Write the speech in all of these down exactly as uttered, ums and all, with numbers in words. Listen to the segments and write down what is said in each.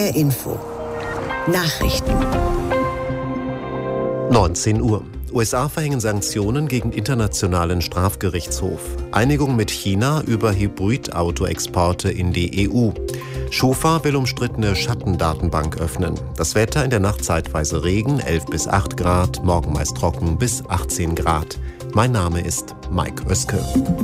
R Info. Nachrichten. neunzehn Uhr. U S A verhängen Sanktionen gegen Internationalen Strafgerichtshof. Einigung mit China über Hybridauto-Exporte in die E U. Schufa will umstrittene Schattendatenbank öffnen. Das Wetter in der Nacht zeitweise Regen, elf bis acht Grad, morgen meist trocken bis achtzehn Grad. Mein Name ist Mike Oeske.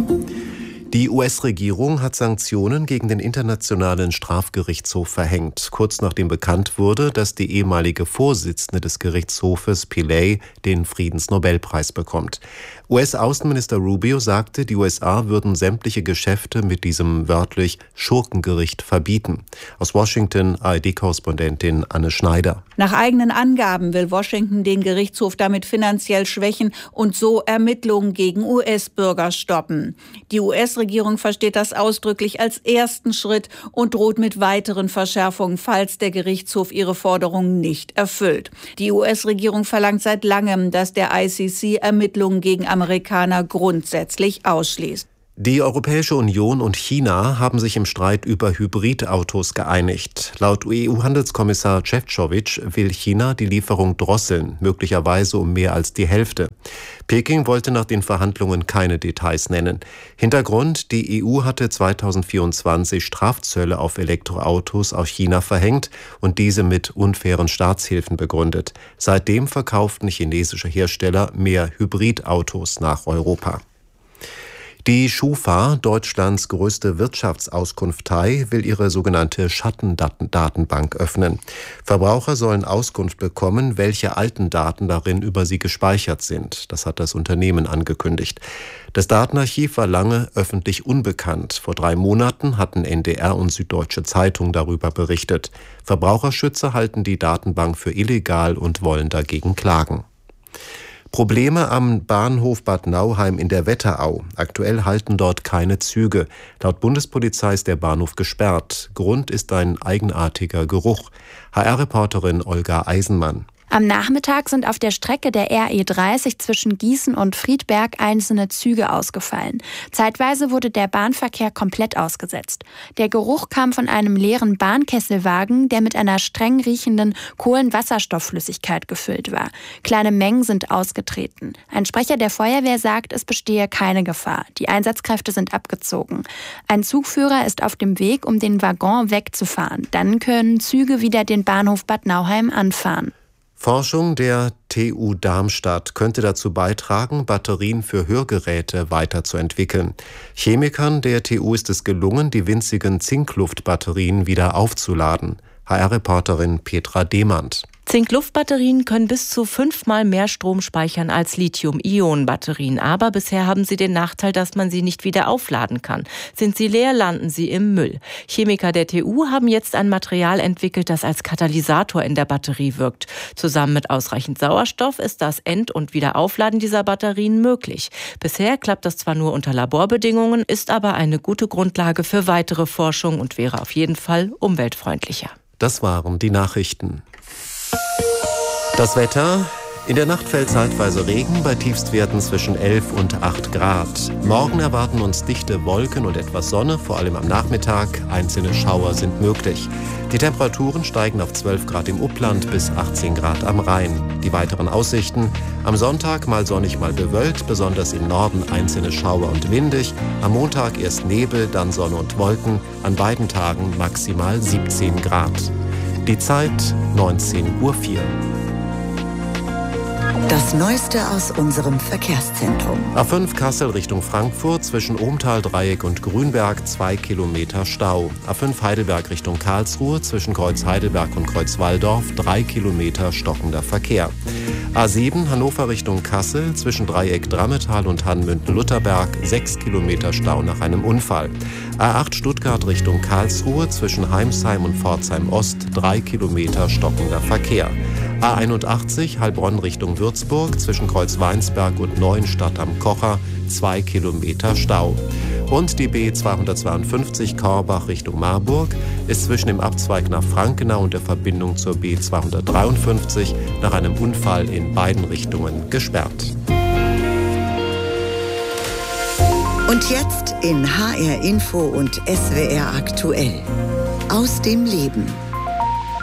Die U S-Regierung hat Sanktionen gegen den Internationalen Strafgerichtshof verhängt, kurz nachdem bekannt wurde, dass die ehemalige Vorsitzende des Gerichtshofes Pillay den Friedensnobelpreis bekommt. U S-Außenminister Rubio sagte, die U S A würden sämtliche Geschäfte mit diesem wörtlich Schurkengericht verbieten. Aus Washington A R D-Korrespondentin Anne Schneider. Nach eigenen Angaben will Washington den Gerichtshof damit finanziell schwächen und so Ermittlungen gegen U S-Bürger stoppen. Die U S-Regierung versteht das ausdrücklich als ersten Schritt und droht mit weiteren Verschärfungen, falls der Gerichtshof ihre Forderungen nicht erfüllt. Die U S-Regierung verlangt seit langem, dass der I C C Ermittlungen gegen Amerikaner grundsätzlich ausschließt. Die Europäische Union und China haben sich im Streit über Hybridautos geeinigt. Laut E U-Handelskommissar Šefčovič will China die Lieferung drosseln, möglicherweise um mehr als die Hälfte. Peking wollte nach den Verhandlungen keine Details nennen. Hintergrund: Die E U hatte zweitausendvierundzwanzig Strafzölle auf Elektroautos aus China verhängt und diese mit unfairen Staatshilfen begründet. Seitdem verkauften chinesische Hersteller mehr Hybridautos nach Europa. Die Schufa, Deutschlands größte Wirtschaftsauskunftei, will ihre sogenannte Schattendatenbank öffnen. Verbraucher sollen Auskunft bekommen, welche alten Daten darin über sie gespeichert sind. Das hat das Unternehmen angekündigt. Das Datenarchiv war lange öffentlich unbekannt. Vor drei Monaten hatten N D R und Süddeutsche Zeitung darüber berichtet. Verbraucherschützer halten die Datenbank für illegal und wollen dagegen klagen. Probleme am Bahnhof Bad Nauheim in der Wetterau. Aktuell halten dort keine Züge. Laut Bundespolizei ist der Bahnhof gesperrt. Grund ist ein eigenartiger Geruch. H R-Reporterin Olga Eisenmann. Am Nachmittag sind auf der Strecke der R E dreißig zwischen Gießen und Friedberg einzelne Züge ausgefallen. Zeitweise wurde der Bahnverkehr komplett ausgesetzt. Der Geruch kam von einem leeren Bahnkesselwagen, der mit einer streng riechenden Kohlenwasserstoffflüssigkeit gefüllt war. Kleine Mengen sind ausgetreten. Ein Sprecher der Feuerwehr sagt, es bestehe keine Gefahr. Die Einsatzkräfte sind abgezogen. Ein Zugführer ist auf dem Weg, um den Waggon wegzufahren. Dann können Züge wieder den Bahnhof Bad Nauheim anfahren. Forschung der T U Darmstadt könnte dazu beitragen, Batterien für Hörgeräte weiterzuentwickeln. Chemikern der T U ist es gelungen, die winzigen Zinkluftbatterien wieder aufzuladen. H R-Reporterin Petra Demand. Zinkluftbatterien können bis zu fünfmal mehr Strom speichern als Lithium-Ionen-Batterien. Aber bisher haben sie den Nachteil, dass man sie nicht wieder aufladen kann. Sind sie leer, landen sie im Müll. Chemiker der T U haben jetzt ein Material entwickelt, das als Katalysator in der Batterie wirkt. Zusammen mit ausreichend Sauerstoff ist das End- und Wiederaufladen dieser Batterien möglich. Bisher klappt das zwar nur unter Laborbedingungen, ist aber eine gute Grundlage für weitere Forschung und wäre auf jeden Fall umweltfreundlicher. Das waren die Nachrichten. Das Wetter: In der Nacht fällt zeitweise Regen bei Tiefstwerten zwischen elf und acht Grad. Morgen erwarten uns dichte Wolken und etwas Sonne, vor allem am Nachmittag. Einzelne Schauer sind möglich. Die Temperaturen steigen auf zwölf Grad im Upland bis achtzehn Grad am Rhein. Die weiteren Aussichten: Am Sonntag mal sonnig, mal bewölkt, besonders im Norden einzelne Schauer und windig. Am Montag erst Nebel, dann Sonne und Wolken. An beiden Tagen maximal siebzehn Grad. Die Zeit neunzehn Uhr vier. Das Neueste aus unserem Verkehrszentrum. A fünf Kassel Richtung Frankfurt, zwischen Ohmtal-Dreieck und Grünberg zwei Kilometer Stau. A fünf Heidelberg Richtung Karlsruhe, zwischen Kreuz Heidelberg und Kreuz Walldorf drei Kilometer stockender Verkehr. A sieben Hannover Richtung Kassel, zwischen Dreieck Drammetal und Hannmünden-Lutherberg sechs Kilometer Stau nach einem Unfall. A acht Stuttgart Richtung Karlsruhe, zwischen Heimsheim und Pforzheim Ost drei Kilometer stockender Verkehr. A einundachtzig Heilbronn Richtung Würzburg, zwischen Kreuz Weinsberg und Neuenstadt am Kocher zwei Kilometer Stau. Und die B zweihundertzweiundfünfzig Korbach Richtung Marburg ist zwischen dem Abzweig nach Frankenau und der Verbindung zur B zweihundertdreiundfünfzig nach einem Unfall in beiden Richtungen gesperrt. Und jetzt in H R Info und S W R aktuell. Aus dem Leben.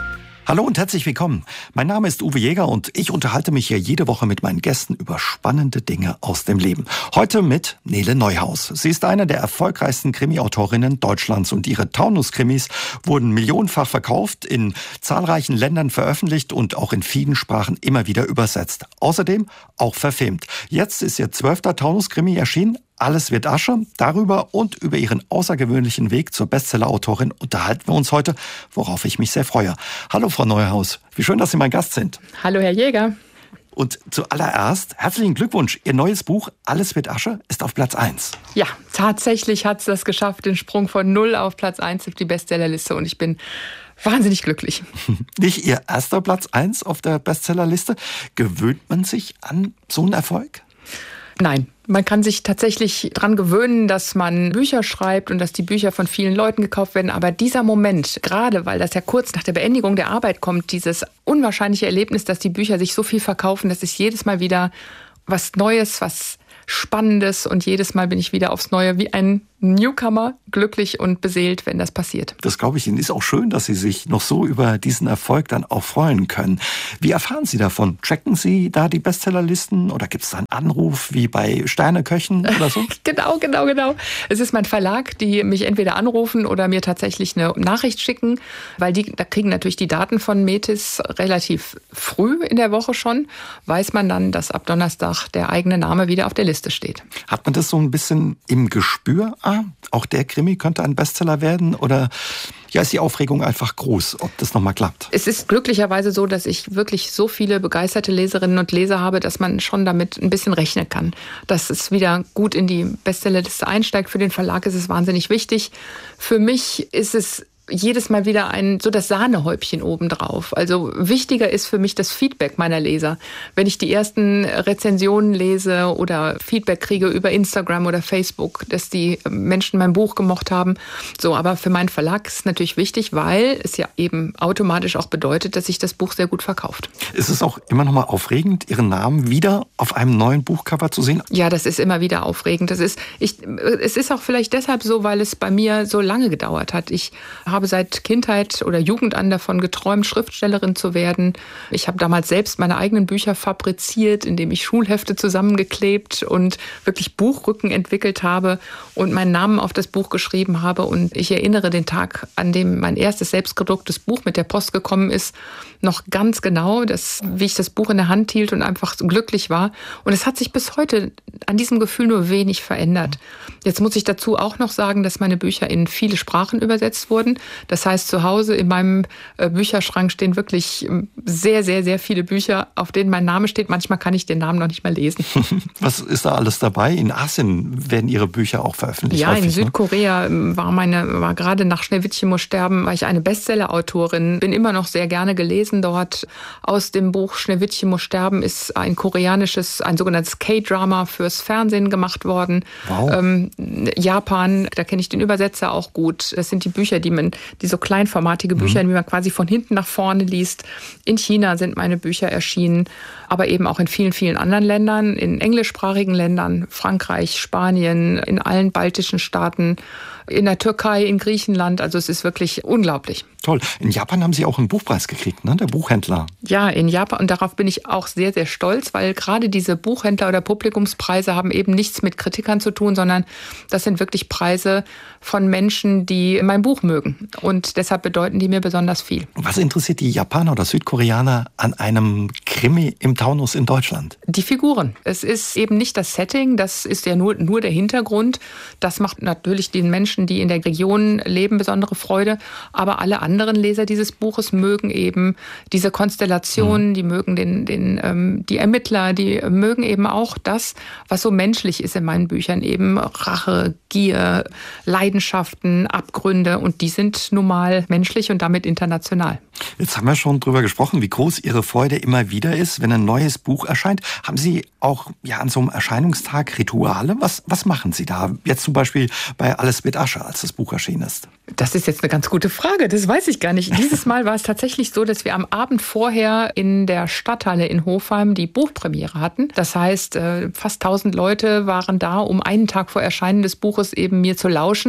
Hallo und herzlich willkommen. Mein Name ist Uwe Jäger und ich unterhalte mich hier jede Woche mit meinen Gästen über spannende Dinge aus dem Leben. Heute mit Nele Neuhaus. Sie ist eine der erfolgreichsten Krimi-Autorinnen Deutschlands und ihre Taunus-Krimis wurden millionenfach verkauft, in zahlreichen Ländern veröffentlicht und auch in vielen Sprachen immer wieder übersetzt. Außerdem auch verfilmt. Jetzt ist ihr zwölfter Taunus-Krimi erschienen. Alles wird Asche. Darüber und über ihren außergewöhnlichen Weg zur Bestseller-Autorin unterhalten wir uns heute, worauf ich mich sehr freue. Hallo Frau Neuhaus, wie schön, dass Sie mein Gast sind. Hallo Herr Jäger. Und zuallererst herzlichen Glückwunsch. Ihr neues Buch Alles wird Asche ist auf Platz eins. Ja, tatsächlich hat es das geschafft, den Sprung von null auf Platz eins auf die Bestsellerliste und ich bin wahnsinnig glücklich. Nicht Ihr erster Platz eins auf der Bestsellerliste. Gewöhnt man sich an so einen Erfolg? Nein, man kann sich tatsächlich dran gewöhnen, dass man Bücher schreibt und dass die Bücher von vielen Leuten gekauft werden. Aber dieser Moment, gerade weil das ja kurz nach der Beendigung der Arbeit kommt, dieses unwahrscheinliche Erlebnis, dass die Bücher sich so viel verkaufen, das ist jedes Mal wieder was Neues, was Spannendes und jedes Mal bin ich wieder aufs Neue wie ein Newcomer glücklich und beseelt, wenn das passiert. Das glaube ich Ihnen. Ist auch schön, dass Sie sich noch so über diesen Erfolg dann auch freuen können. Wie erfahren Sie davon? Checken Sie da die Bestsellerlisten oder gibt es da einen Anruf wie bei Sterneköchen oder so? Genau, genau, genau. Es ist mein Verlag, die mich entweder anrufen oder mir tatsächlich eine Nachricht schicken, weil die da kriegen natürlich die Daten von Metis relativ früh in der Woche schon. Weiß man dann, dass ab Donnerstag der eigene Name wieder auf der Liste steht. Hat man das so ein bisschen im Gespür? Ah, auch der Krimi könnte ein Bestseller werden oder ja, ist die Aufregung einfach groß, ob das nochmal klappt? Es ist glücklicherweise so, dass ich wirklich so viele begeisterte Leserinnen und Leser habe, dass man schon damit ein bisschen rechnen kann, dass es wieder gut in die Bestsellerliste einsteigt. Für den Verlag ist es wahnsinnig wichtig. Für mich ist es jedes Mal wieder ein, so das Sahnehäubchen obendrauf. Also wichtiger ist für mich das Feedback meiner Leser. Wenn ich die ersten Rezensionen lese oder Feedback kriege über Instagram oder Facebook, dass die Menschen mein Buch gemocht haben. So, aber für meinen Verlag ist es natürlich wichtig, weil es ja eben automatisch auch bedeutet, dass sich das Buch sehr gut verkauft. Ist es auch immer noch mal aufregend, Ihren Namen wieder auf einem neuen Buchcover zu sehen? Ja, das ist immer wieder aufregend. Das ist, ich, es ist auch vielleicht deshalb so, weil es bei mir so lange gedauert hat. Ich habe seit Kindheit oder Jugend an davon geträumt, Schriftstellerin zu werden. Ich habe damals selbst meine eigenen Bücher fabriziert, indem ich Schulhefte zusammengeklebt und wirklich Buchrücken entwickelt habe und meinen Namen auf das Buch geschrieben habe. Und ich erinnere den Tag, an dem mein erstes selbstgedrucktes Buch mit der Post gekommen ist, noch ganz genau, das, wie ich das Buch in der Hand hielt und einfach so glücklich war. Und es hat sich bis heute an diesem Gefühl nur wenig verändert. Jetzt muss ich dazu auch noch sagen, dass meine Bücher in viele Sprachen übersetzt wurden. Das heißt, zu Hause in meinem Bücherschrank stehen wirklich sehr, sehr, sehr viele Bücher, auf denen mein Name steht. Manchmal kann ich den Namen noch nicht mal lesen. Was ist da alles dabei? In Asien werden Ihre Bücher auch veröffentlicht? Ja, häufig, in Südkorea ne? war meine, war gerade nach Schneewittchen muss sterben, war ich eine Bestseller-Autorin. Bin immer noch sehr gerne gelesen dort. Aus dem Buch Schneewittchen muss sterben ist ein koreanisches, ein sogenanntes K-Drama fürs Fernsehen gemacht worden. Wow. Ähm, Japan, da kenne ich den Übersetzer auch gut. Das sind die Bücher, die man, die so kleinformatige Bücher, mhm. die man quasi von hinten nach vorne liest. In China sind meine Bücher erschienen, aber eben auch in vielen, vielen anderen Ländern, in englischsprachigen Ländern, Frankreich, Spanien, in allen baltischen Staaten, in der Türkei, in Griechenland. Also es ist wirklich unglaublich. Toll. In Japan haben Sie auch einen Buchpreis gekriegt, ne? Der Buchhändler. Ja, in Japan. Und darauf bin ich auch sehr, sehr stolz, weil gerade diese Buchhändler- oder Publikumspreise haben eben nichts mit Kritikern zu tun, sondern das sind wirklich Preise von Menschen, die mein Buch mögen. Und deshalb bedeuten die mir besonders viel. Was interessiert die Japaner oder Südkoreaner an einem Krimi im Taunus in Deutschland? Die Figuren. Es ist eben nicht das Setting, das ist ja nur, nur der Hintergrund. Das macht natürlich den Menschen, die in der Region leben, besondere Freude. Aber alle anderen Leser dieses Buches mögen eben diese Konstellationen, mhm. die mögen den, den, ähm, die Ermittler, die mögen eben auch das, was so menschlich ist in meinen Büchern. Eben Rache, Gier, Leidenschaften, Abgründe. Und die sind nun mal menschlich und damit international. Jetzt haben wir schon drüber gesprochen, wie groß Ihre Freude immer wieder ist, wenn ein neues Buch erscheint. Haben Sie auch ja an so einem Erscheinungstag Rituale? Was, was machen Sie da? Jetzt zum Beispiel bei Alles wird Asche, als das Buch erschienen ist. Das ist jetzt eine ganz gute Frage. Das weiß ich gar nicht. Dieses Mal war es tatsächlich so, dass wir am Abend vorher in der Stadthalle in Hofheim die Buchpremiere hatten. Das heißt, fast tausend Leute waren da, um einen Tag vor Erscheinen des Buches eben mir zu lauschen.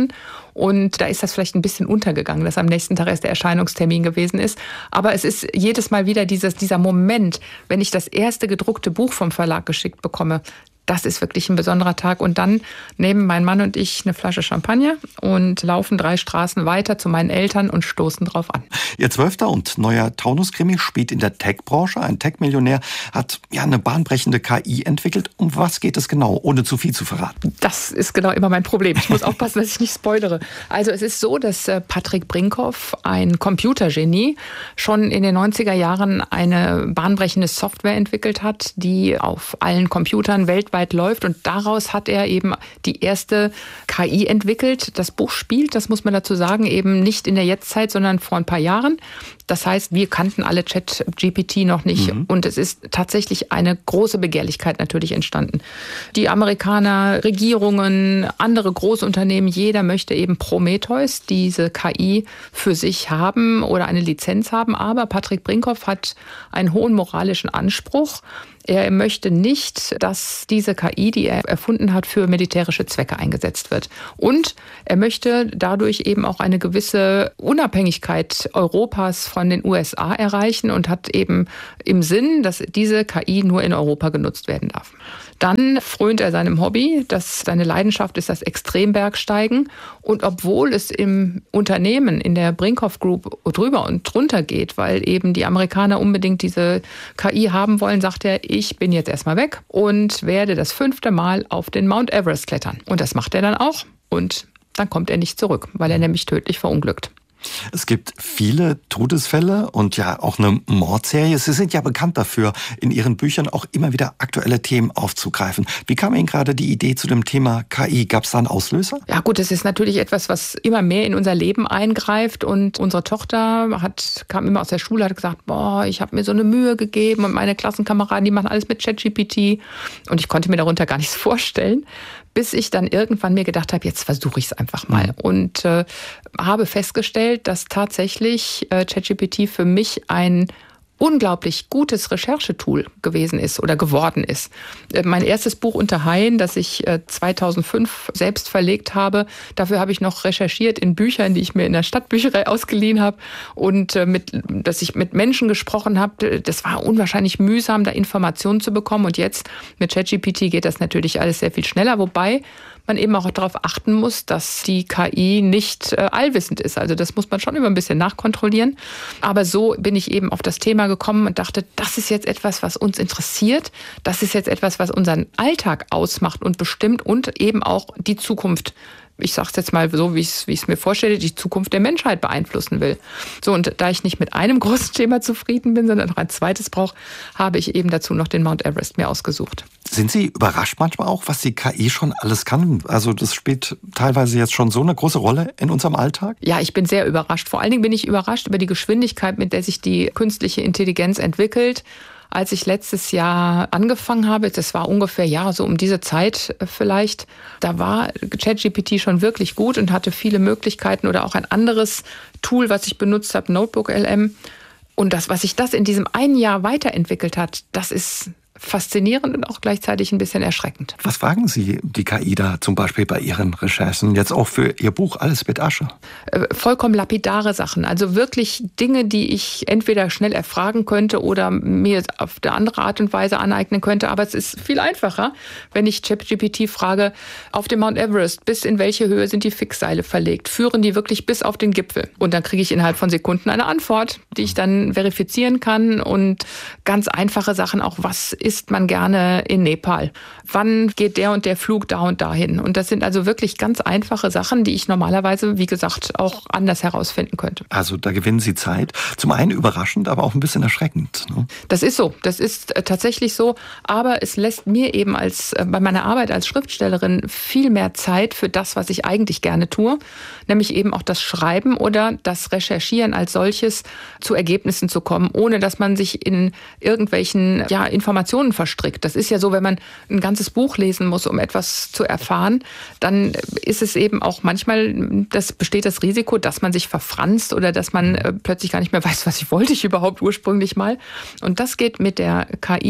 Und da ist das vielleicht ein bisschen untergegangen, dass am nächsten Tag erst der Erscheinungstermin gewesen ist. Aber es ist jedes Mal wieder dieses, dieser Moment, wenn ich das erste gedruckte Buch vom Verlag geschickt bekomme. Das ist wirklich ein besonderer Tag. Und dann nehmen mein Mann und ich eine Flasche Champagner und laufen drei Straßen weiter zu meinen Eltern und stoßen drauf an. Ihr zwölfter und neuer Taunus-Krimi spielt in der Tech-Branche. Ein Tech-Millionär hat ja eine bahnbrechende K I entwickelt. Um was geht es genau, ohne zu viel zu verraten? Das ist genau immer mein Problem. Ich muss aufpassen, dass ich nicht spoilere. Also es ist so, dass Patrick Brinkhoff, ein Computergenie, schon in den neunziger Jahren eine bahnbrechende Software entwickelt hat, die auf allen Computern weltweit läuft, und daraus hat er eben die erste K I entwickelt. Das Buch spielt, das muss man dazu sagen, eben nicht in der Jetztzeit, sondern vor ein paar Jahren. Das heißt, wir kannten alle ChatGPT noch nicht, mhm. und es ist tatsächlich eine große Begehrlichkeit natürlich entstanden. Die Amerikaner, Regierungen, andere Großunternehmen, jeder möchte eben Prometheus, diese K I, für sich haben oder eine Lizenz haben, aber Patrick Brinkhoff hat einen hohen moralischen Anspruch. Er möchte nicht, dass diese K I, die er erfunden hat, für militärische Zwecke eingesetzt wird. Und er möchte dadurch eben auch eine gewisse Unabhängigkeit Europas von den U S A erreichen und hat eben im Sinn, dass diese K I nur in Europa genutzt werden darf. Dann frönt er seinem Hobby, das seine Leidenschaft ist das Extrembergsteigen. Und obwohl es im Unternehmen, in der Brinkhoff Group drüber und drunter geht, weil eben die Amerikaner unbedingt diese K I haben wollen, sagt er, ich bin jetzt erstmal weg und werde das fünfte Mal auf den Mount Everest klettern. Und das macht er dann auch. Und dann kommt er nicht zurück, weil er nämlich tödlich verunglückt. Es gibt viele Todesfälle und ja auch eine Mordserie. Sie sind ja bekannt dafür, in Ihren Büchern auch immer wieder aktuelle Themen aufzugreifen. Wie kam Ihnen gerade die Idee zu dem Thema K I? Gab es da einen Auslöser? Ja gut, das ist natürlich etwas, was immer mehr in unser Leben eingreift. Und unsere Tochter hat, kam immer aus der Schule, hat gesagt, boah, ich habe mir so eine Mühe gegeben und meine Klassenkameraden, die machen alles mit ChatGPT. Und ich konnte mir darunter gar nichts vorstellen, bis ich dann irgendwann mir gedacht habe, jetzt versuche ich es einfach mal. Mhm. Und äh, habe festgestellt, dass tatsächlich äh, ChatGPT für mich ein unglaublich gutes Recherchetool gewesen ist oder geworden ist. Mein erstes Buch Unter Haien, das ich zweitausendfünf selbst verlegt habe, dafür habe ich noch recherchiert in Büchern, die ich mir in der Stadtbücherei ausgeliehen habe und mit, dass ich mit Menschen gesprochen habe. Das war unwahrscheinlich mühsam, da Informationen zu bekommen. Und jetzt mit ChatGPT geht das natürlich alles sehr viel schneller, wobei man eben auch darauf achten muss, dass die K I nicht äh, allwissend ist. Also das muss man schon immer ein bisschen nachkontrollieren. Aber so bin ich eben auf das Thema gekommen und dachte, das ist jetzt etwas, was uns interessiert. Das ist jetzt etwas, was unseren Alltag ausmacht und bestimmt und eben auch die Zukunft, ich sage es jetzt mal so, wie ich es wie ich es mir vorstelle, die Zukunft der Menschheit beeinflussen will. So, und da ich nicht mit einem großen Thema zufrieden bin, sondern noch ein zweites brauche, habe ich eben dazu noch den Mount Everest mir ausgesucht. Sind Sie überrascht manchmal auch, was die K I schon alles kann? Also das spielt teilweise jetzt schon so eine große Rolle in unserem Alltag? Ja, ich bin sehr überrascht. Vor allen Dingen bin ich überrascht über die Geschwindigkeit, mit der sich die künstliche Intelligenz entwickelt. Als ich letztes Jahr angefangen habe, das war ungefähr ja so um diese Zeit vielleicht, da war ChatGPT schon wirklich gut und hatte viele Möglichkeiten oder auch ein anderes Tool, was ich benutzt habe, Notebook L M. Und das, was sich das in diesem einen Jahr weiterentwickelt hat, das ist faszinierend und auch gleichzeitig ein bisschen erschreckend. Was fragen Sie die K I da zum Beispiel bei Ihren Recherchen, jetzt auch für Ihr Buch Alles mit Asche? Vollkommen lapidare Sachen, also wirklich Dinge, die ich entweder schnell erfragen könnte oder mir auf eine andere Art und Weise aneignen könnte. Aber es ist viel einfacher, wenn ich ChatGPT frage, auf dem Mount Everest, bis in welche Höhe sind die Fixseile verlegt? Führen die wirklich bis auf den Gipfel? Und dann kriege ich innerhalb von Sekunden eine Antwort, die ich dann verifizieren kann. Und ganz einfache Sachen auch, was ist isst man gerne in Nepal? Wann geht der und der Flug da und dahin? Und das sind also wirklich ganz einfache Sachen, die ich normalerweise, wie gesagt, auch anders herausfinden könnte. Also da gewinnen Sie Zeit. Zum einen überraschend, aber auch ein bisschen erschreckend. Ne? Das ist so. Das ist tatsächlich so. Aber es lässt mir eben als bei meiner Arbeit als Schriftstellerin viel mehr Zeit für das, was ich eigentlich gerne tue. Nämlich eben auch das Schreiben oder das Recherchieren als solches, zu Ergebnissen zu kommen, ohne dass man sich in irgendwelchen ja, Informationen verstrickt. Das ist ja so, wenn man ein ganzes Buch lesen muss, um etwas zu erfahren, dann ist es eben auch manchmal, das besteht das Risiko, dass man sich verfranst oder dass man äh, plötzlich gar nicht mehr weiß, was ich wollte ich überhaupt ursprünglich mal. Und das geht mit der K I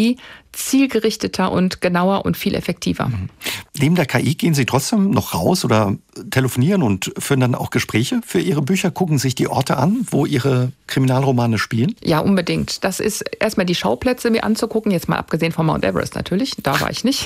zielgerichteter und genauer und viel effektiver. Mhm. Neben der K I gehen Sie trotzdem noch raus oder telefonieren und führen dann auch Gespräche für Ihre Bücher, gucken sich die Orte an, wo Ihre Kriminalromane spielen? Ja, unbedingt. Das ist erstmal die Schauplätze mir anzugucken, jetzt mal abgesehen von Mount Everest natürlich, da war ich nicht.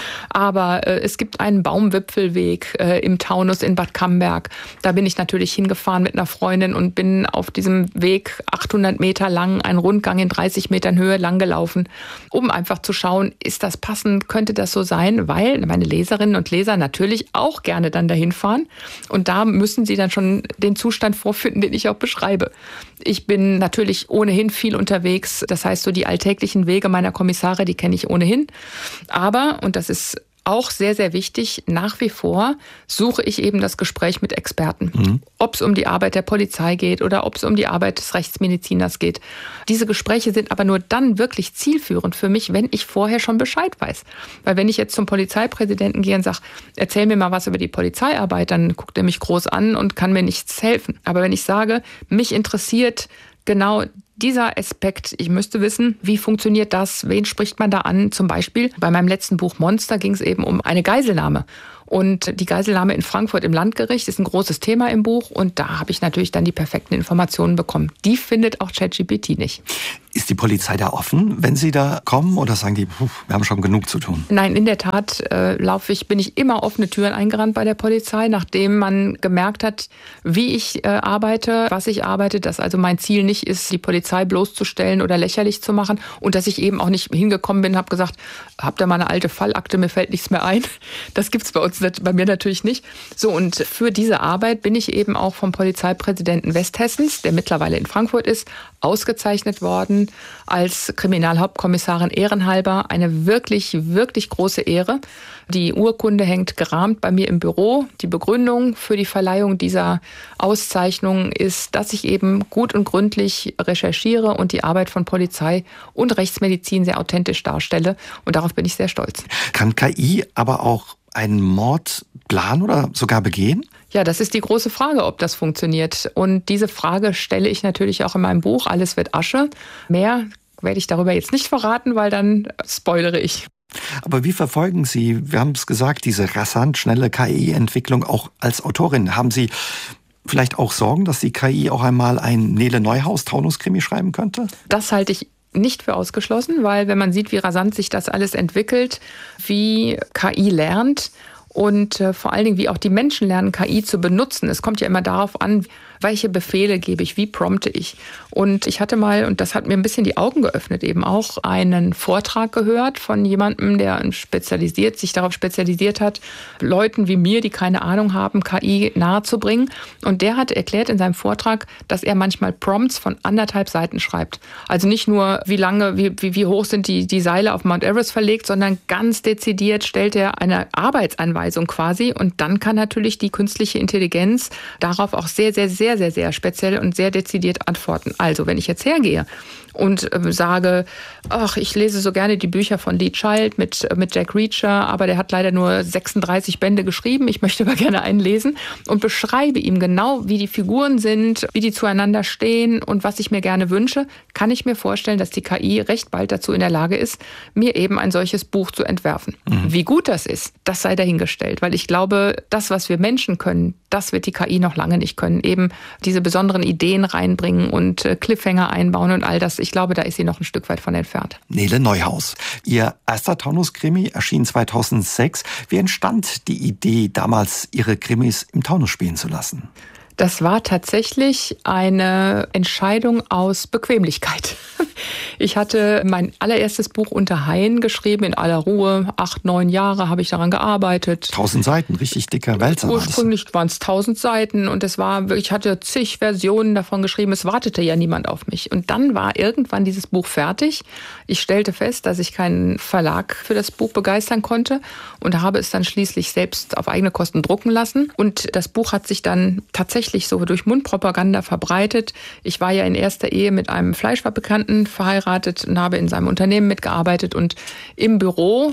Aber äh, es gibt einen Baumwipfelweg äh, im Taunus in Bad Camberg. Da bin ich natürlich hingefahren mit einer Freundin und bin auf diesem Weg achthundert Meter lang, einen Rundgang in dreißig Metern Höhe lang gelaufen, um einfach zu schauen, ist das passend, könnte das so sein, weil meine Leserinnen und Leser natürlich auch gerne dann dahin fahren und da müssen sie dann schon den Zustand vorfinden, den ich auch beschreibe. Ich bin natürlich ohnehin viel unterwegs, das heißt so die alltäglichen Wege meiner Kommissare, die kenne ich ohnehin, aber, und das ist auch sehr, sehr wichtig, nach wie vor suche ich eben das Gespräch mit Experten. Mhm. Ob es um die Arbeit der Polizei geht oder ob es um die Arbeit des Rechtsmediziners geht. Diese Gespräche sind aber nur dann wirklich zielführend für mich, wenn ich vorher schon Bescheid weiß. Weil wenn ich jetzt zum Polizeipräsidenten gehe und sage, erzähl mir mal was über die Polizeiarbeit, dann guckt er mich groß an und kann mir nichts helfen. Aber wenn ich sage, mich interessiert genau dieser Aspekt, ich müsste wissen, wie funktioniert das, wen spricht man da an? Zum Beispiel bei meinem letzten Buch Monster ging es eben um eine Geiselnahme. Und die Geiselnahme in Frankfurt im Landgericht ist ein großes Thema im Buch. Und da habe ich natürlich dann die perfekten Informationen bekommen. Die findet auch ChatGPT nicht. Ist die Polizei da offen, wenn Sie da kommen? Oder sagen die, puh, wir haben schon genug zu tun? Nein, in der Tat äh, laufe ich, bin ich immer offene Türen eingerannt bei der Polizei, nachdem man gemerkt hat, wie ich äh, arbeite, was ich arbeite. Dass also mein Ziel nicht ist, die Polizei bloßzustellen oder lächerlich zu machen. Und dass ich eben auch nicht hingekommen bin und habe gesagt, habt ihr mal eine alte Fallakte, mir fällt nichts mehr ein. Das gibt's bei uns bei mir natürlich nicht. So, und für diese Arbeit bin ich eben auch vom Polizeipräsidenten Westhessens, der mittlerweile in Frankfurt ist, ausgezeichnet worden als Kriminalhauptkommissarin ehrenhalber. Eine wirklich, wirklich große Ehre. Die Urkunde hängt gerahmt bei mir im Büro. Die Begründung für die Verleihung dieser Auszeichnung ist, dass ich eben gut und gründlich recherchiere und die Arbeit von Polizei und Rechtsmedizin sehr authentisch darstelle. Und darauf bin ich sehr stolz. Kann K I aber auch einen Mord planen oder sogar begehen? Ja, das ist die große Frage, ob das funktioniert. Und diese Frage stelle ich natürlich auch in meinem Buch Alles wird Asche. Mehr werde ich darüber jetzt nicht verraten, weil dann spoilere ich. Aber wie verfolgen Sie, wir haben es gesagt, diese rasant schnelle K I-Entwicklung auch als Autorin? Haben Sie vielleicht auch Sorgen, dass die K I auch einmal ein Nele Neuhaus-Taunus-Krimi schreiben könnte? Das halte ich nicht für ausgeschlossen, weil wenn man sieht, wie rasant sich das alles entwickelt, wie K I lernt und äh, vor allen Dingen, wie auch die Menschen lernen, K I zu benutzen. Es kommt ja immer darauf an, welche Befehle gebe ich, wie prompte ich. Und ich hatte mal, und das hat mir ein bisschen die Augen geöffnet, eben auch einen Vortrag gehört von jemandem, der spezialisiert, sich darauf spezialisiert hat, Leuten wie mir, die keine Ahnung haben, K I nahezubringen. Und der hat erklärt in seinem Vortrag, dass er manchmal Prompts von anderthalb Seiten schreibt. Also nicht nur, wie lange, wie, wie, wie hoch sind die, die Seile auf Mount Everest verlegt, sondern ganz dezidiert stellt er eine Arbeitsanweisung quasi. Und dann kann natürlich die künstliche Intelligenz darauf auch sehr, sehr, sehr sehr, sehr, sehr speziell und sehr dezidiert antworten. Also, wenn ich jetzt hergehe und äh, sage, ach, ich lese so gerne die Bücher von Lee Child mit, mit Jack Reacher, aber der hat leider nur sechsunddreißig Bände geschrieben, ich möchte aber gerne einen lesen und beschreibe ihm genau, wie die Figuren sind, wie die zueinander stehen und was ich mir gerne wünsche, kann ich mir vorstellen, dass die K I recht bald dazu in der Lage ist, mir eben ein solches Buch zu entwerfen. Mhm. Wie gut das ist, das sei dahingestellt, weil ich glaube, das, was wir Menschen können, das wird die K I noch lange nicht können. Eben diese besonderen Ideen reinbringen und äh, Cliffhanger einbauen und all das. Ich glaube, da ist sie noch ein Stück weit von entfernt. Nele Neuhaus. Ihr erster Taunus-Krimi erschien zweitausendsechs. Wie entstand die Idee, damals Ihre Krimis im Taunus spielen zu lassen? Das war tatsächlich eine Entscheidung aus Bequemlichkeit. Ich hatte mein allererstes Buch Unter Haien geschrieben, in aller Ruhe. Acht, neun Jahre habe ich daran gearbeitet. Tausend Seiten, richtig dicker Wälzer. Ursprünglich waren es tausend Seiten und es war, ich hatte zig Versionen davon geschrieben. Es wartete ja niemand auf mich. Und dann war irgendwann dieses Buch fertig. Ich stellte fest, dass ich keinen Verlag für das Buch begeistern konnte und habe es dann schließlich selbst auf eigene Kosten drucken lassen. Und das Buch hat sich dann tatsächlich so durch Mundpropaganda verbreitet. Ich war ja in erster Ehe mit einem Fleischfabrikanten verheiratet und habe in seinem Unternehmen mitgearbeitet und im Büro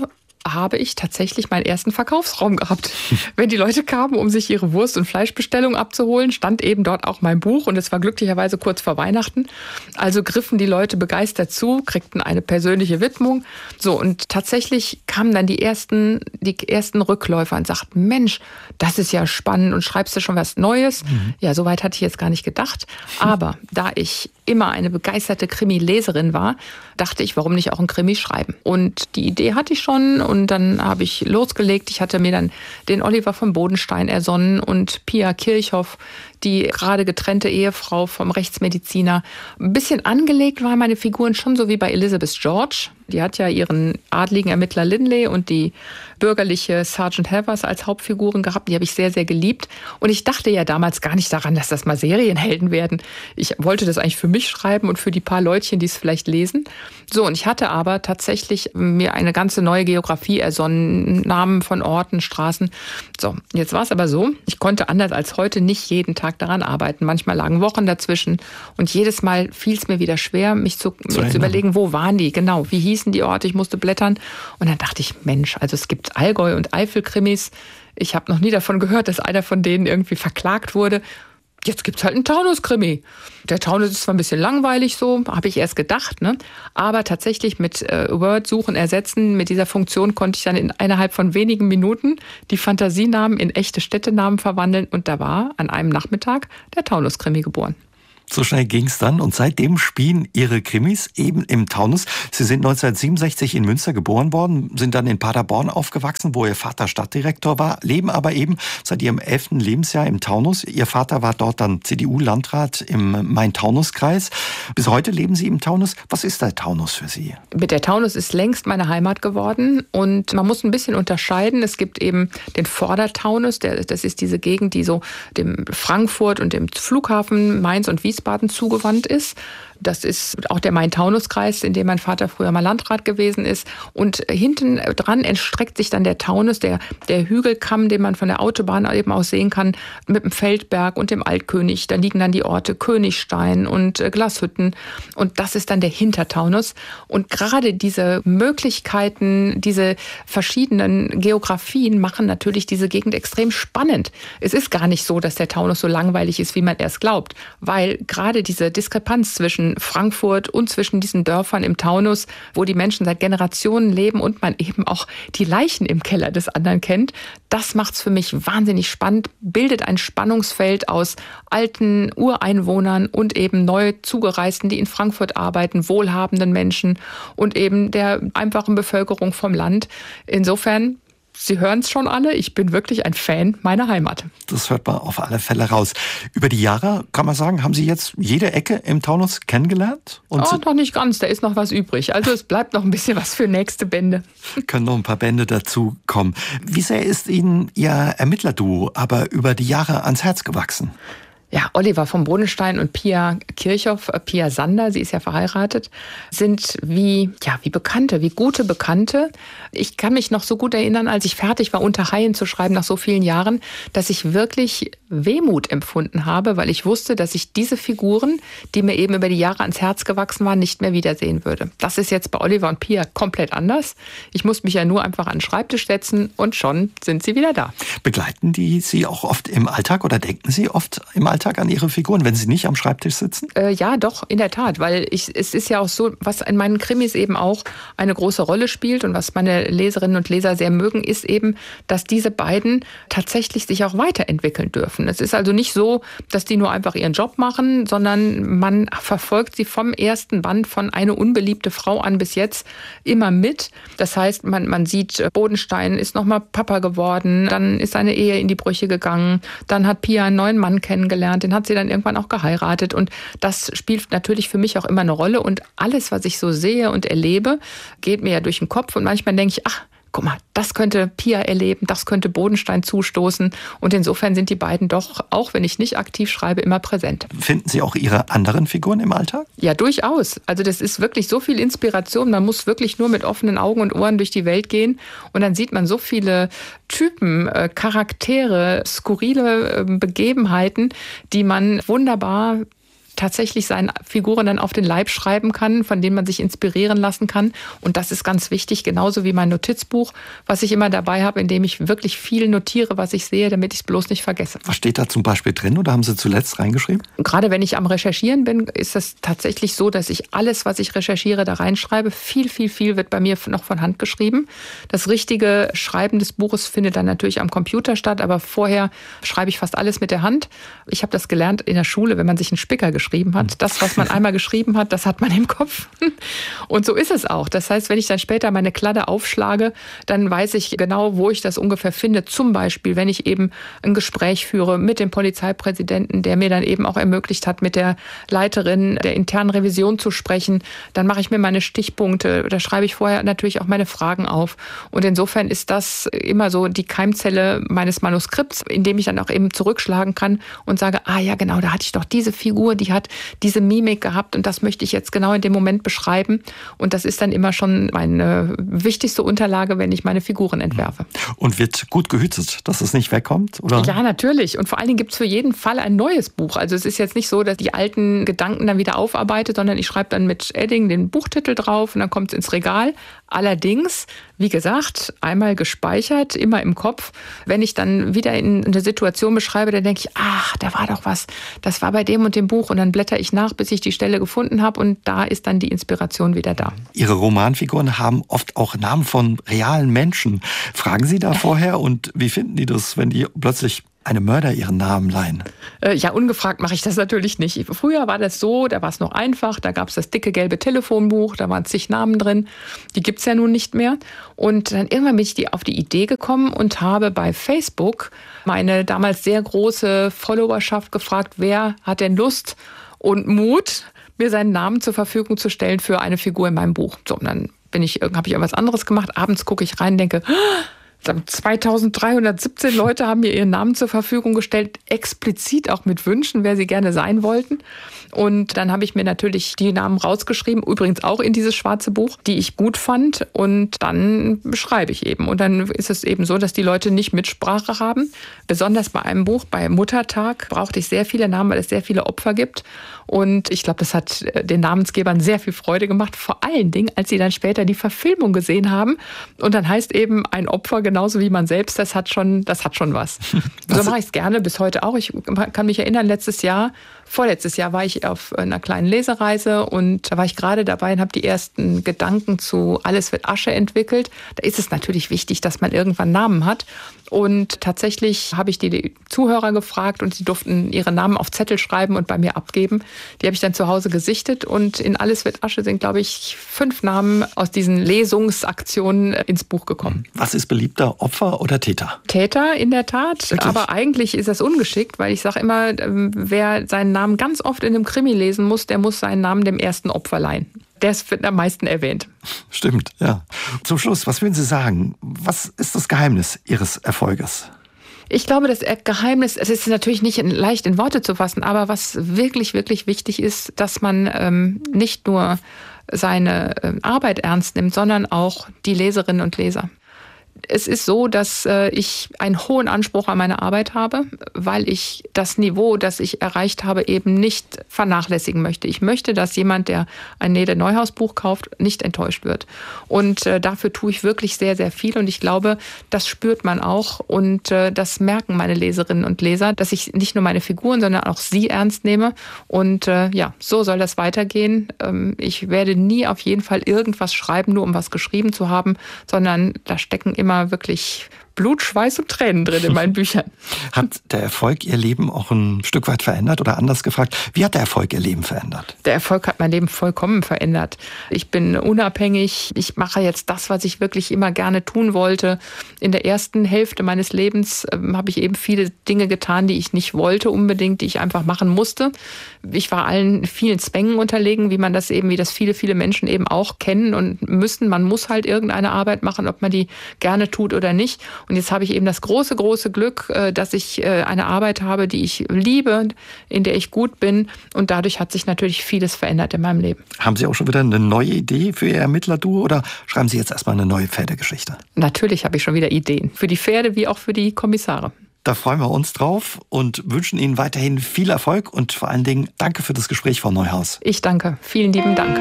habe ich tatsächlich meinen ersten Verkaufsraum gehabt. Wenn die Leute kamen, um sich ihre Wurst- und Fleischbestellung abzuholen, stand eben dort auch mein Buch und es war glücklicherweise kurz vor Weihnachten. Also griffen die Leute begeistert zu, kriegten eine persönliche Widmung. So, und tatsächlich kamen dann die ersten, die ersten Rückläufer und sagten, Mensch, das ist ja spannend und schreibst du schon was Neues? Mhm. Ja, soweit hatte ich jetzt gar nicht gedacht. Aber da ich immer eine begeisterte Krimi-Leserin war, dachte ich, warum nicht auch ein Krimi schreiben? Und die Idee hatte ich schon und dann habe ich losgelegt. Ich hatte mir dann den Oliver von Bodenstein ersonnen und Pia Kirchhoff, die gerade getrennte Ehefrau vom Rechtsmediziner. Ein bisschen angelegt waren meine Figuren schon so wie bei Elizabeth George. Die hat ja ihren adligen Ermittler Lindley und die bürgerliche Sergeant Havers als Hauptfiguren gehabt. Die habe ich sehr, sehr geliebt. Und ich dachte ja damals gar nicht daran, dass das mal Serienhelden werden. Ich wollte das eigentlich für mich schreiben und für die paar Leutchen, die es vielleicht lesen. So, und ich hatte aber tatsächlich mir eine ganze neue Geografie ersonnen, Namen von Orten, Straßen. So, jetzt war es aber so, ich konnte anders als heute nicht jeden Tag daran arbeiten. Manchmal lagen Wochen dazwischen und jedes Mal fiel es mir wieder schwer, mich zu, mir zu überlegen, wo waren die, genau, wie hießen die Orte, ich musste blättern. Und dann dachte ich, Mensch, also es gibt Allgäu- und Eifel-Krimis. Ich habe noch nie davon gehört, dass einer von denen irgendwie verklagt wurde. Jetzt gibt's halt einen Taunus-Krimi. Der Taunus ist zwar ein bisschen langweilig so, habe ich erst gedacht, ne? Aber tatsächlich mit äh, Word suchen, ersetzen, mit dieser Funktion konnte ich dann in innerhalb von wenigen Minuten die Fantasienamen in echte Städtenamen verwandeln und da war an einem Nachmittag der Taunus-Krimi geboren. So schnell ging's dann und seitdem spielen Ihre Krimis eben im Taunus. Sie sind neunzehnhundertsiebenundsechzig in Münster geboren worden, sind dann in Paderborn aufgewachsen, wo Ihr Vater Stadtdirektor war, leben aber eben seit Ihrem elften Lebensjahr im Taunus. Ihr Vater war dort dann C D U-Landrat im Main-Taunus-Kreis. Bis heute leben Sie im Taunus. Was ist der Taunus für Sie? Mit der Taunus ist längst meine Heimat geworden und man muss ein bisschen unterscheiden. Es gibt eben den Vordertaunus, der, das ist diese Gegend, die so dem Frankfurt und dem Flughafen Mainz und Wiesbaden zugewandt ist. Das ist auch der Main-Taunus-Kreis, in dem mein Vater früher mal Landrat gewesen ist. Und hinten dran entstreckt sich dann der Taunus, der, der Hügelkamm, den man von der Autobahn eben aus sehen kann, mit dem Feldberg und dem Altkönig. Da liegen dann die Orte Königstein und Glashütten. Und das ist dann der Hintertaunus. Und gerade diese Möglichkeiten, diese verschiedenen Geografien machen natürlich diese Gegend extrem spannend. Es ist gar nicht so, dass der Taunus so langweilig ist, wie man erst glaubt. Weil gerade diese Diskrepanz zwischen Frankfurt und zwischen diesen Dörfern im Taunus, wo die Menschen seit Generationen leben und man eben auch die Leichen im Keller des anderen kennt, das macht's für mich wahnsinnig spannend, bildet ein Spannungsfeld aus alten Ureinwohnern und eben neu Zugereisten, die in Frankfurt arbeiten, wohlhabenden Menschen und eben der einfachen Bevölkerung vom Land. Insofern, Sie hören es schon alle, ich bin wirklich ein Fan meiner Heimat. Das hört man auf alle Fälle raus. Über die Jahre, kann man sagen, haben Sie jetzt jede Ecke im Taunus kennengelernt? Und oh, noch nicht ganz, da ist noch was übrig. Also es bleibt noch ein bisschen was für nächste Bände. Können noch ein paar Bände dazu kommen. Wie sehr ist Ihnen Ihr Ermittlerduo aber über die Jahre ans Herz gewachsen? Ja, Oliver von Bodenstein und Pia Kirchhoff, Pia Sander, sie ist ja verheiratet, sind wie, ja, wie Bekannte, wie gute Bekannte. Ich kann mich noch so gut erinnern, als ich fertig war, Unter Haien zu schreiben nach so vielen Jahren, dass ich wirklich Wehmut empfunden habe, weil ich wusste, dass ich diese Figuren, die mir eben über die Jahre ans Herz gewachsen waren, nicht mehr wiedersehen würde. Das ist jetzt bei Oliver und Pia komplett anders. Ich muss mich ja nur einfach an den Schreibtisch setzen und schon sind sie wieder da. Begleiten die Sie auch oft im Alltag oder denken Sie oft im Alltag an Ihre Figuren, wenn Sie nicht am Schreibtisch sitzen? Äh, ja, doch, in der Tat, weil ich, es ist ja auch so, was in meinen Krimis eben auch eine große Rolle spielt und was meine Leserinnen und Leser sehr mögen, ist eben, dass diese beiden tatsächlich sich auch weiterentwickeln dürfen. Es ist also nicht so, dass die nur einfach ihren Job machen, sondern man verfolgt sie vom ersten Band von Eine unbeliebte Frau an bis jetzt immer mit. Das heißt, man, man sieht, Bodenstein ist nochmal Papa geworden, dann ist seine Ehe in die Brüche gegangen, dann hat Pia einen neuen Mann kennengelernt, den hat sie dann irgendwann auch geheiratet und das spielt natürlich für mich auch immer eine Rolle und alles, was ich so sehe und erlebe, geht mir ja durch den Kopf und manchmal denke ich, ach, guck mal, das könnte Pia erleben, das könnte Bodenstein zustoßen und insofern sind die beiden doch, auch wenn ich nicht aktiv schreibe, immer präsent. Finden Sie auch Ihre anderen Figuren im Alltag? Ja, durchaus. Also das ist wirklich so viel Inspiration, man muss wirklich nur mit offenen Augen und Ohren durch die Welt gehen und dann sieht man so viele Typen, äh, Charaktere, skurrile äh, Begebenheiten, die man wunderbar tatsächlich seinen Figuren dann auf den Leib schreiben kann, von denen man sich inspirieren lassen kann. Und das ist ganz wichtig, genauso wie mein Notizbuch, was ich immer dabei habe, in dem ich wirklich viel notiere, was ich sehe, damit ich es bloß nicht vergesse. Was steht da zum Beispiel drin oder haben Sie zuletzt reingeschrieben? Gerade wenn ich am Recherchieren bin, ist es tatsächlich so, dass ich alles, was ich recherchiere, da reinschreibe. Viel, viel, viel wird bei mir noch von Hand geschrieben. Das richtige Schreiben des Buches findet dann natürlich am Computer statt, aber vorher schreibe ich fast alles mit der Hand. Ich habe das gelernt in der Schule, wenn man sich einen Spicker geschrieben hat. Das, was man einmal geschrieben hat, das hat man im Kopf. Und so ist es auch. Das heißt, wenn ich dann später meine Kladde aufschlage, dann weiß ich genau, wo ich das ungefähr finde. Zum Beispiel, wenn ich eben ein Gespräch führe mit dem Polizeipräsidenten, der mir dann eben auch ermöglicht hat, mit der Leiterin der internen Revision zu sprechen, dann mache ich mir meine Stichpunkte. Da schreibe ich vorher natürlich auch meine Fragen auf. Und insofern ist das immer so die Keimzelle meines Manuskripts, in dem ich dann auch eben zurückschlagen kann und sage, ah ja, genau, da hatte ich doch diese Figur, die hat diese Mimik gehabt und das möchte ich jetzt genau in dem Moment beschreiben. Und das ist dann immer schon meine wichtigste Unterlage, wenn ich meine Figuren entwerfe. Und wird gut gehütet, dass es nicht wegkommt, oder? Ja, natürlich. Und vor allen Dingen gibt es für jeden Fall ein neues Buch. Also es ist jetzt nicht so, dass die alten Gedanken dann wieder aufarbeitet, sondern ich schreibe dann mit Edding den Buchtitel drauf und dann kommt es ins Regal. Allerdings, wie gesagt, einmal gespeichert, immer im Kopf. Wenn ich dann wieder in eine Situation beschreibe, dann denke ich, ach, da war doch was, das war bei dem und dem Buch. Und dann blätter ich nach, bis ich die Stelle gefunden habe und da ist dann die Inspiration wieder da. Ihre Romanfiguren haben oft auch Namen von realen Menschen. Fragen Sie da vorher und wie finden die das, wenn die plötzlich einem Mörder ihren Namen leihen? Äh, ja, ungefragt mache ich das natürlich nicht. Früher war das so, da war es noch einfach, da gab es das dicke gelbe Telefonbuch, da waren zig Namen drin. Die gibt es ja nun nicht mehr. Und dann irgendwann bin ich die auf die Idee gekommen und habe bei Facebook meine damals sehr große Followerschaft gefragt, wer hat denn Lust und Mut, mir seinen Namen zur Verfügung zu stellen für eine Figur in meinem Buch. So, und dann bin ich, habe ich irgendwas anderes gemacht. Abends gucke ich rein und denke, zweitausenddreihundertsiebzehn Leute haben mir ihren Namen zur Verfügung gestellt, explizit auch mit Wünschen, wer sie gerne sein wollten. Und dann habe ich mir natürlich die Namen rausgeschrieben, übrigens auch in dieses schwarze Buch, die ich gut fand. Und dann beschreibe ich eben. Und dann ist es eben so, dass die Leute nicht Mitsprache haben. Besonders bei einem Buch, bei Muttertag, brauchte ich sehr viele Namen, weil es sehr viele Opfer gibt. Und ich glaube, das hat den Namensgebern sehr viel Freude gemacht. Vor allen Dingen, als sie dann später die Verfilmung gesehen haben. Und dann heißt eben ein Opfer genauso wie man selbst. Das hat schon, das hat schon was. So mache ich es gerne bis heute auch. Ich kann mich erinnern, letztes Jahr, vorletztes Jahr war ich auf einer kleinen Lesereise und da war ich gerade dabei und habe die ersten Gedanken zu Alles wird Asche entwickelt. Da ist es natürlich wichtig, dass man irgendwann Namen hat. Und tatsächlich habe ich die Zuhörer gefragt und sie durften ihre Namen auf Zettel schreiben und bei mir abgeben. Die habe ich dann zu Hause gesichtet und in Alles wird Asche sind, glaube ich, fünf Namen aus diesen Lesungsaktionen ins Buch gekommen. Was ist beliebter, Opfer oder Täter? Täter, in der Tat. Wirklich? Aber eigentlich ist das ungeschickt, weil ich sage immer, wer seinen Namen ganz oft in einem Krimi lesen muss, der muss seinen Namen dem ersten Opfer leihen. Der wird am meisten erwähnt. Stimmt, ja. Zum Schluss, was würden Sie sagen? Was ist das Geheimnis Ihres Erfolges? Ich glaube, das Geheimnis, es ist natürlich nicht leicht in Worte zu fassen, aber was wirklich, wirklich wichtig ist, dass man ähm, nicht nur seine äh, Arbeit ernst nimmt, sondern auch die Leserinnen und Leser. Es ist so, dass äh, ich einen hohen Anspruch an meine Arbeit habe, weil ich das Niveau, das ich erreicht habe, eben nicht vernachlässigen möchte. Ich möchte, dass jemand, der ein Nele Neuhaus Buch kauft, nicht enttäuscht wird. Und äh, dafür tue ich wirklich sehr, sehr viel. Und ich glaube, das spürt man auch. Und äh, das merken meine Leserinnen und Leser, dass ich nicht nur meine Figuren, sondern auch sie ernst nehme. Und äh, ja, so soll das weitergehen. Ähm, ich werde nie auf jeden Fall irgendwas schreiben, nur um was geschrieben zu haben, sondern da stecken immer immer wirklich Blut, Schweiß und Tränen drin in meinen Büchern. Hat der Erfolg Ihr Leben auch ein Stück weit verändert? Oder anders gefragt, wie hat der Erfolg Ihr Leben verändert? Der Erfolg hat mein Leben vollkommen verändert. Ich bin unabhängig. Ich mache jetzt das, was ich wirklich immer gerne tun wollte. In der ersten Hälfte meines Lebens ähm, habe ich eben viele Dinge getan, die ich nicht wollte unbedingt, die ich einfach machen musste. Ich war allen vielen Zwängen unterlegen, wie man das eben, wie das viele, viele Menschen eben auch kennen und müssen. Man muss halt irgendeine Arbeit machen, ob man die gerne tut oder nicht. Und jetzt habe ich eben das große, große Glück, dass ich eine Arbeit habe, die ich liebe, in der ich gut bin. Und dadurch hat sich natürlich vieles verändert in meinem Leben. Haben Sie auch schon wieder eine neue Idee für Ihr Ermittlerduo oder schreiben Sie jetzt erstmal eine neue Pferdegeschichte? Natürlich habe ich schon wieder Ideen. Für die Pferde wie auch für die Kommissare. Da freuen wir uns drauf und wünschen Ihnen weiterhin viel Erfolg und vor allen Dingen danke für das Gespräch, Frau Neuhaus. Ich danke. Vielen lieben Dank.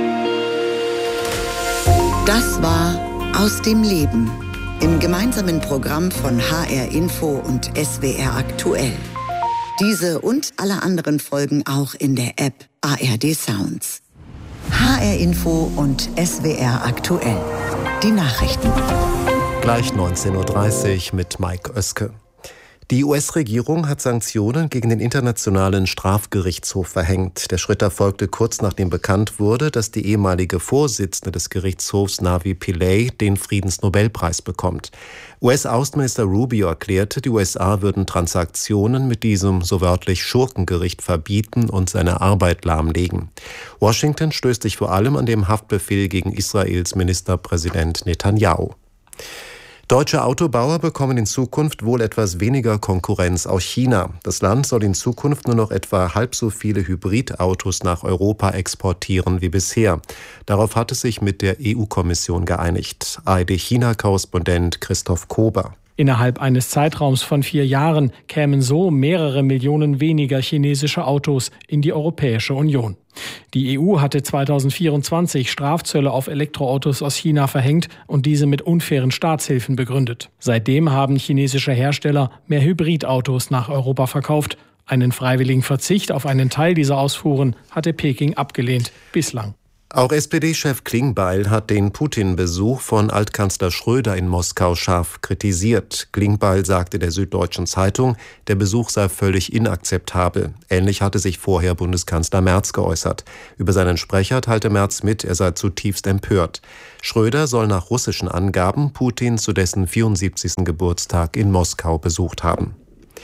Das war Aus dem Leben im gemeinsamen Programm von H R Info und S W R Aktuell. Diese und alle anderen Folgen auch in der App A R D Sounds. H R Info und S W R Aktuell. Die Nachrichten. Gleich neunzehn Uhr dreißig mit Mike Oeske. Die U S-Regierung hat Sanktionen gegen den Internationalen Strafgerichtshof verhängt. Der Schritt erfolgte kurz nachdem bekannt wurde, dass die ehemalige Vorsitzende des Gerichtshofs Navi Pillay den Friedensnobelpreis bekommt. U S-Außenminister Rubio erklärte, die U S A würden Transaktionen mit diesem so wörtlich Schurkengericht verbieten und seine Arbeit lahmlegen. Washington stößt sich vor allem an dem Haftbefehl gegen Israels Ministerpräsident Netanyahu. Deutsche Autobauer bekommen in Zukunft wohl etwas weniger Konkurrenz aus China. Das Land soll in Zukunft nur noch etwa halb so viele Hybridautos nach Europa exportieren wie bisher. Darauf hat es sich mit der E U-Kommission geeinigt. A R D-China-Korrespondent Christoph Kober. Innerhalb eines Zeitraums von vier Jahren kämen so mehrere Millionen weniger chinesische Autos in die Europäische Union. Die E U hatte zweitausendvierundzwanzig Strafzölle auf Elektroautos aus China verhängt und diese mit unfairen Staatshilfen begründet. Seitdem haben chinesische Hersteller mehr Hybridautos nach Europa verkauft. Einen freiwilligen Verzicht auf einen Teil dieser Ausfuhren hatte Peking abgelehnt, bislang. Auch S P D-Chef Klingbeil hat den Putin-Besuch von Altkanzler Schröder in Moskau scharf kritisiert. Klingbeil sagte der Süddeutschen Zeitung, der Besuch sei völlig inakzeptabel. Ähnlich hatte sich vorher Bundeskanzler Merz geäußert. Über seinen Sprecher teilte Merz mit, er sei zutiefst empört. Schröder soll nach russischen Angaben Putin zu dessen vierundsiebzigsten Geburtstag in Moskau besucht haben.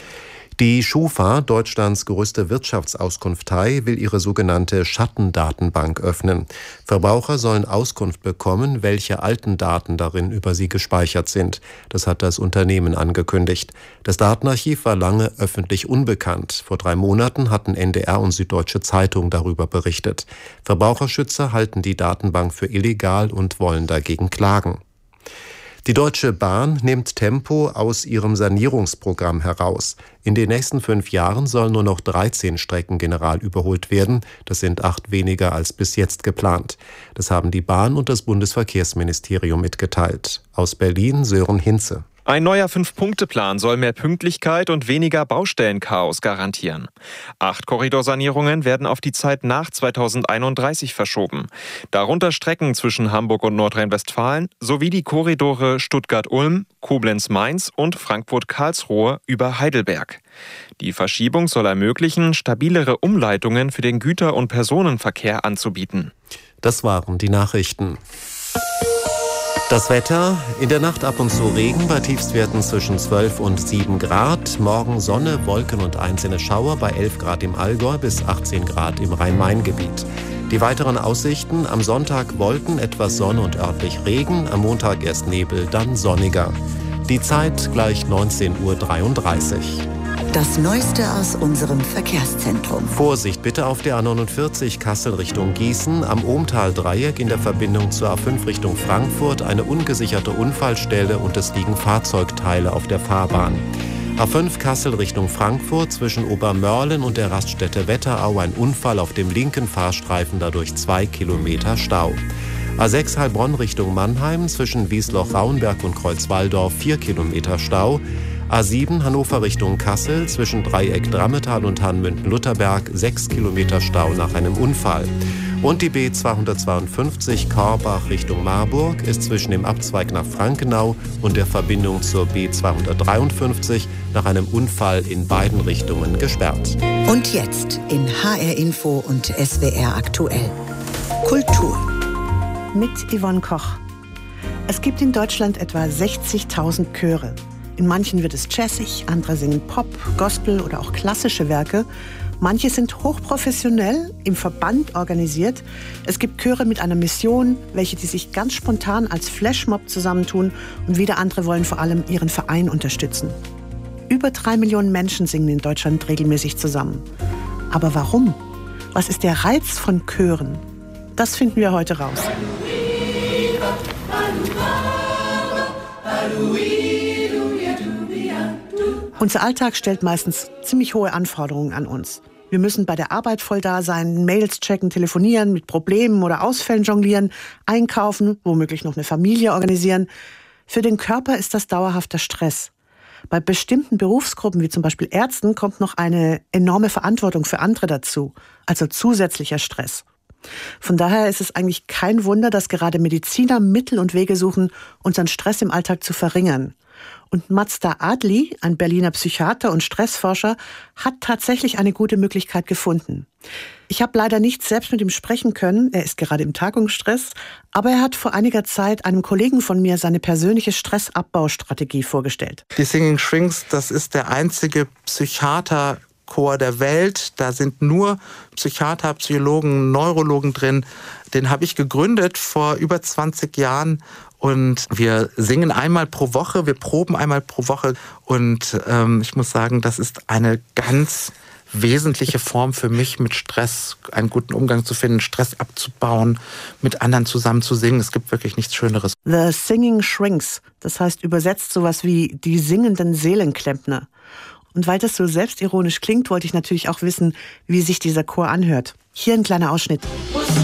Die Schufa, Deutschlands größte Wirtschaftsauskunftei, will ihre sogenannte Schattendatenbank öffnen. Verbraucher sollen Auskunft bekommen, welche alten Daten darin über sie gespeichert sind. Das hat das Unternehmen angekündigt. Das Datenarchiv war lange öffentlich unbekannt. Vor drei Monaten hatten N D R und Süddeutsche Zeitung darüber berichtet. Verbraucherschützer halten die Datenbank für illegal und wollen dagegen klagen. Die Deutsche Bahn nimmt Tempo aus ihrem Sanierungsprogramm heraus. In den nächsten fünf Jahren sollen nur noch dreizehn Strecken general überholt werden. Das sind acht weniger als bis jetzt geplant. Das haben die Bahn und das Bundesverkehrsministerium mitgeteilt. Aus Berlin Sören Hinze. Ein neuer Fünf-Punkte-Plan soll mehr Pünktlichkeit und weniger Baustellenchaos garantieren. Acht Korridorsanierungen werden auf die Zeit nach zweitausendeinunddreißig verschoben. Darunter Strecken zwischen Hamburg und Nordrhein-Westfalen sowie die Korridore Stuttgart-Ulm, Koblenz-Mainz und Frankfurt-Karlsruhe über Heidelberg. Die Verschiebung soll ermöglichen, stabilere Umleitungen für den Güter- und Personenverkehr anzubieten. Das waren die Nachrichten. Das Wetter, in der Nacht ab und zu Regen, bei Tiefstwerten zwischen zwölf und sieben Grad. Morgen Sonne, Wolken und einzelne Schauer bei elf Grad im Allgäu bis achtzehn Grad im Rhein-Main-Gebiet. Die weiteren Aussichten, am Sonntag Wolken, etwas Sonne und örtlich Regen, am Montag erst Nebel, dann sonniger. Die Zeit gleich neunzehn Uhr dreiunddreißig. Das Neueste aus unserem Verkehrszentrum. Vorsicht bitte auf der A neunundvierzig Kassel Richtung Gießen, am Ohmtal-Dreieck in der Verbindung zur A fünf Richtung Frankfurt eine ungesicherte Unfallstelle und es liegen Fahrzeugteile auf der Fahrbahn. A fünf Kassel Richtung Frankfurt zwischen Obermörlen und der Raststätte Wetterau ein Unfall auf dem linken Fahrstreifen, dadurch zwei Kilometer Stau. A sechs Heilbronn Richtung Mannheim zwischen Wiesloch-Raunberg und Kreuzwaldorf vier Kilometer Stau. A sieben Hannover Richtung Kassel zwischen Dreieck Drammetal und Hanmünden-Lutherberg sechs Kilometer Stau nach einem Unfall. Und die B zweihundertzweiundfünfzig Korbach Richtung Marburg ist zwischen dem Abzweig nach Frankenau und der Verbindung zur B zweihundertdreiundfünfzig nach einem Unfall in beiden Richtungen gesperrt. Und jetzt in H R Info und S W R Aktuell. Kultur. Mit Yvonne Koch. Es gibt in Deutschland etwa sechzigtausend Chöre. In manchen wird es jazzig, andere singen Pop, Gospel oder auch klassische Werke. Manche sind hochprofessionell im Verband organisiert. Es gibt Chöre mit einer Mission, welche die sich ganz spontan als Flashmob zusammentun, und wieder andere wollen vor allem ihren Verein unterstützen. Über drei Millionen Menschen singen in Deutschland regelmäßig zusammen. Aber warum? Was ist der Reiz von Chören? Das finden wir heute raus. Unser Alltag stellt meistens ziemlich hohe Anforderungen an uns. Wir müssen bei der Arbeit voll da sein, Mails checken, telefonieren, mit Problemen oder Ausfällen jonglieren, einkaufen, womöglich noch eine Familie organisieren. Für den Körper ist das dauerhafter Stress. Bei bestimmten Berufsgruppen, wie zum Beispiel Ärzten, kommt noch eine enorme Verantwortung für andere dazu, also zusätzlicher Stress. Von daher ist es eigentlich kein Wunder, dass gerade Mediziner Mittel und Wege suchen, unseren Stress im Alltag zu verringern. Und Mazda Adli, ein Berliner Psychiater und Stressforscher, hat tatsächlich eine gute Möglichkeit gefunden. Ich habe leider nicht selbst mit ihm sprechen können, er ist gerade im Tagungsstress, aber er hat vor einiger Zeit einem Kollegen von mir seine persönliche Stressabbaustrategie vorgestellt. Die Singing Shrinks, das ist der einzige Psychiaterchor der Welt. Da sind nur Psychiater, Psychologen, Neurologen drin. Den habe ich gegründet vor über zwanzig Jahren. Und wir singen einmal pro Woche, wir proben einmal pro Woche. Und ähm, ich muss sagen, das ist eine ganz wesentliche Form für mich, mit Stress einen guten Umgang zu finden, Stress abzubauen, mit anderen zusammen zu singen. Es gibt wirklich nichts Schöneres. The Singing Shrinks, das heißt übersetzt sowas wie die singenden Seelenklempner. Und weil das so selbstironisch klingt, wollte ich natürlich auch wissen, wie sich dieser Chor anhört. Hier ein kleiner Ausschnitt.